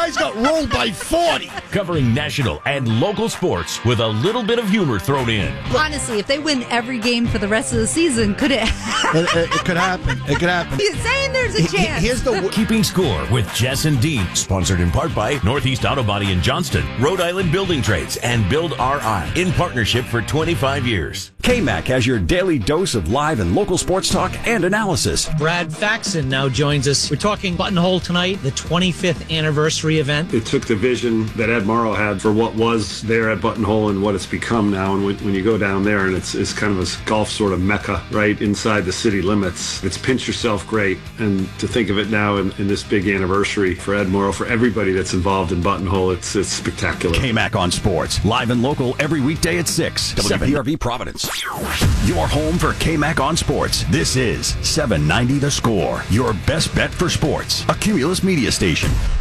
guys got rolled by 40. Covering national and local sports with a little bit of humor thrown in. Honestly, if they win every game for the rest of the season, could it It could happen. It could happen. He's saying there's a chance. Here's the Keeping Score with Jess and Dean. Sponsored in part by Northeast Auto Body in Johnston, Rhode Island Building Trades, and Build RI. In partnership for 25 years. KMAC has your daily dose of live and local sports talk and analysis. Brad Faxon now joins us. We're talking Buttonhole tonight, the 25th anniversary event. It took the vision that Ed Morrow had for what was there at Buttonhole and what it's become now. And when you go down there, and it's kind of a golf sort of mecca right inside the city limits. It's pinch yourself great. And to think of it now in this big anniversary for Ed Morrow, for everybody that's involved in Buttonhole, it's spectacular. KMAC on Sports, live and local every weekday at 6. WPRV Providence. Your home for KMAC on Sports. This is 790 The Score, your best bet for sports. A Cumulus media station.